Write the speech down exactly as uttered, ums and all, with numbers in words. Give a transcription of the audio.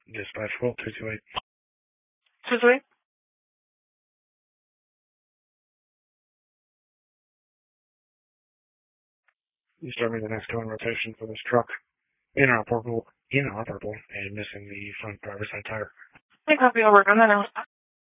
Dispatch Will two two eight. two two eight? You start me the next two in rotation for this truck. Inoperable, inoperable, and missing the front driver's side tire. I copy. I'll work on that now.